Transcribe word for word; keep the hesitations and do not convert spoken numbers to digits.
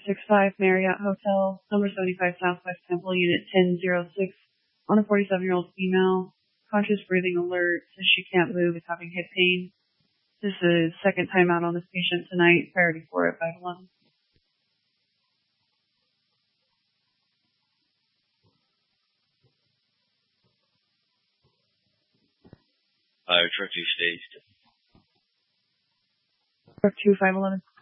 six five Marriott Hotel, number seventy-five Southwest Temple, Unit ten oh six, on a forty-seven-year-old female, conscious breathing alert, says she can't move, is having hip pain. This is second time out on this patient tonight, priority four at five eleven. Uh, truck two staged. Truck two, five eleven.